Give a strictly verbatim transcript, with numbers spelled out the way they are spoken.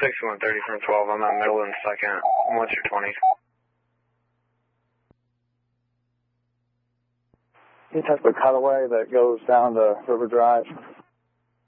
sixty-one thirty from twelve. I'm at middle and second. What's your twenty? Can you touch the colorway that goes down the River Drive?